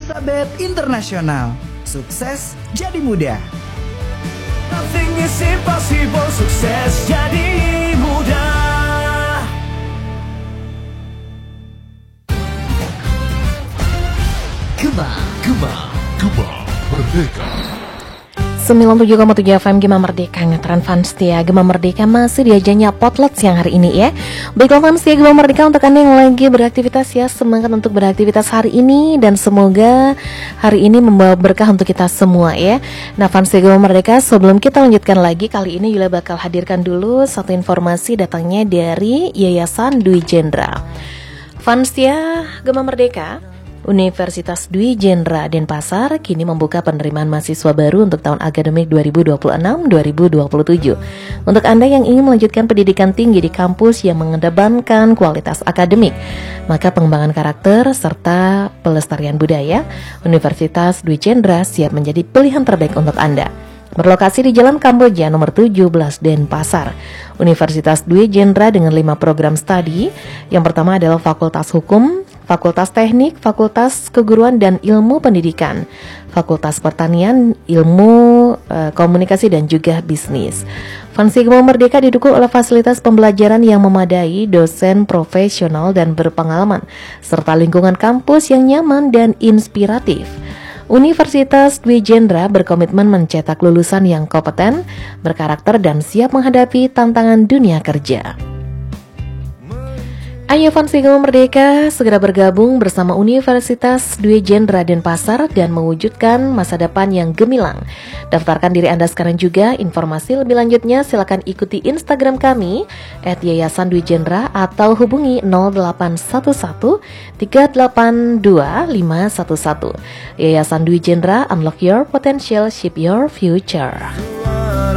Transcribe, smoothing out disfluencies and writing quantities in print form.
Tabet Internasional. Sukses jadi mudah. Nothing is impossible, sukses jadi mudah. Gema Merdeka. 97,7 FM Gema Merdeka, ngetren fans setia Gema Merdeka masih diajanya potluck siang hari ini ya. Baiklah fans setia Gema Merdeka, untuk Anda yang lagi beraktivitas ya, semangat untuk beraktivitas hari ini dan semoga hari ini membawa berkah untuk kita semua ya. Nah fans setia Gema Merdeka, sebelum kita lanjutkan lagi, kali ini Yula bakal hadirkan dulu satu informasi datangnya dari Yayasan Dwi Jendra. Fans setia Gema Merdeka, Universitas Dwi Jendra Denpasar kini membuka penerimaan mahasiswa baru untuk tahun akademik 2026-2027. Untuk Anda yang ingin melanjutkan pendidikan tinggi di kampus yang mengedepankan kualitas akademik, maka pengembangan karakter serta pelestarian budaya, Universitas Dwi Jendra siap menjadi pilihan terbaik untuk Anda. Berlokasi di Jalan Kamboja nomor 17 Denpasar, Universitas Dwi Jendra dengan 5 program studi. Yang pertama adalah Fakultas Hukum, Fakultas Teknik, Fakultas Keguruan dan Ilmu Pendidikan, Fakultas Pertanian, Ilmu Komunikasi dan juga Bisnis. Fansi Gema Merdeka didukung oleh fasilitas pembelajaran yang memadai, dosen profesional dan berpengalaman, serta lingkungan kampus yang nyaman dan inspiratif. Universitas Dwi Jendra berkomitmen mencetak lulusan yang kompeten, berkarakter dan siap menghadapi tantangan dunia kerja. Ayo fans Gema Merdeka, segera bergabung bersama Universitas Dwi Jendra Denpasar dan mewujudkan masa depan yang gemilang. Daftarkan diri Anda sekarang juga. Informasi lebih lanjutnya silakan ikuti Instagram kami @yayasan_dwi_jendra atau hubungi 0811 382 511. Yayasan Dwi Jendra, unlock your potential, shape your future.